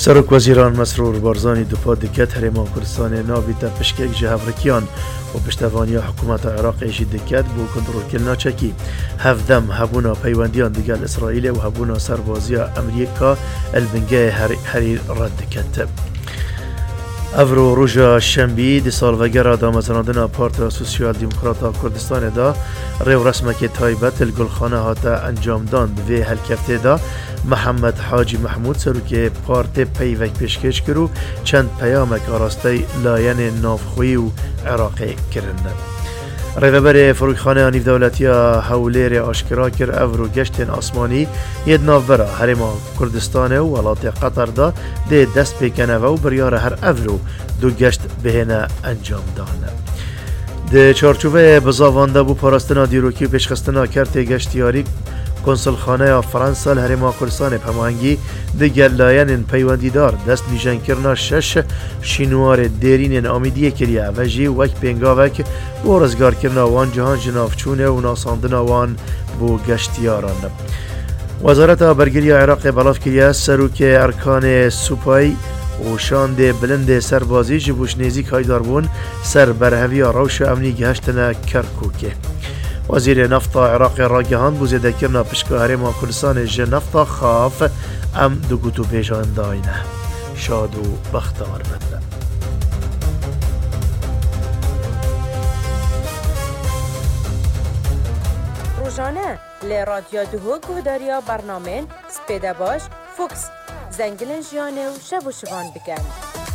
سرک وزیران مسرور بارزانی دوپا دکت هرمان کردستان نابی تا پشکک جهورکیان و پشتوانی حکومت عراق ایشی دکت بو کنترول کلنا چکی هفدم هبونا پیوندیان دیگل اسرائیل و هبونا سربازی امریکا البنگه حریر رد دکت. افرو روژا شنبی دی سالوگر دامزراندن پارت سوسیال دموکراتا کردستان دا ریو رسمک تایبت الگلخانه هاتا انجام داند و هلکفته دا محمد حاجی محمود سروک پارت پیوک پیشکش کرو چند پیامک آراسته لاین نافخوی و عراقی کرنه. ریوبر فروخانه آنیف دولتی هولیر آشکرا کر افرو گشتن آسمانی ید نافورا هرما کردستان و ولات قطر دا ده دست بکنه و بریار هر افرو دو گشت بهنه انجام دانه. ده چارچوبه بزاوانده بو پاراستنا دیروکی و پیشخستنا کرت گشتیاری کنسل خانه فرانسا هرما کردستان پمانگی دیگر لاین پیوندیدار دست نیشن کرنا 6 شینوار دیرین آمیدیه کریه و جی وک پنگاوک و رزگار کرنا وان جهان جنافچونه و ناساندن وان بو گشتیاران. وزارت برگری عراق بلاف کریه سروک ارکان سوپای و شاند بلند سربازی جبوش نیزی کایدار بون سر برهوی روش امنی گهشتن کرکوکه. وزیر نفط عراق راگهان بو زده کرنا پشکا هرما کردستان نفط خاف ام دو گوتو پیشان داینه شاد و بختار بدله. روزانه لی رادیو دهو گهداریا برنامه سپیده باش فوکس زنگلن جیانه و شب و شبان بکن.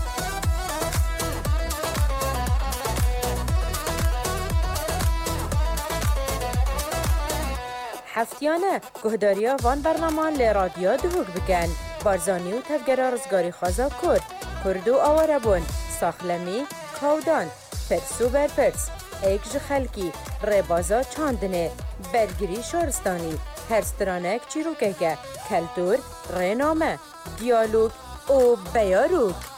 هفتیانه گهداریا وان برنامه لی رادیو دهوگ بکن. بارزانی و تفگره رزگاری خوازا کرد و آواره بون ساخلمی کودان پرسو برپرس ایکج خلکی ربازا چاندنه برگری شارستانی پرسترانک چیروکه کلتور رنامه دیالوگ و بیاروک